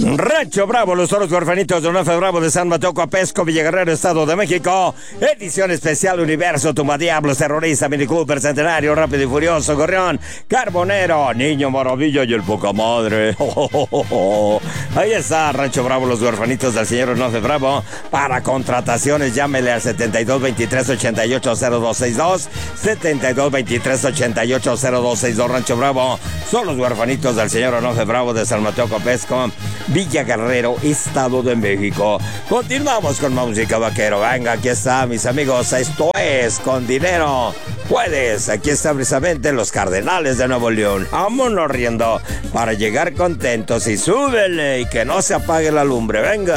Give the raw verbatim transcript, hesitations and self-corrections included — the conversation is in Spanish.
Rancho Bravo, los toros huerfanitos de Onofe Bravo de San Mateo Coapesco, Villaguerrero, Estado de México. Edición especial Universo, Tumba Diablos, Terrorista, Mini Cooper, Centenario, Rápido y Furioso, Gorrión, Carbonero, Niño Maravilla y el Poca Madre. Oh, oh, oh, oh. Ahí está Rancho Bravo, los huerfanitos del señor Onofe Bravo. Para contrataciones, llámele al setenta y dos veintitrés ochenta y ocho cero dos sesenta y dos. setenta y dos veintitrés ochenta y ocho cero dos sesenta y dos. Rancho Bravo son los huerfanitos del señor Onofe Bravo de San Mateo Coapesco, Villaguerrero, Estado de México. Continuamos con música, vaquero. Venga, aquí está, mis amigos. Esto es Con Dinero Puedes. Aquí está precisamente los Cardenales de Nuevo León. Vámonos riendo para llegar contentos y súbele y que no se apague la lumbre. Venga.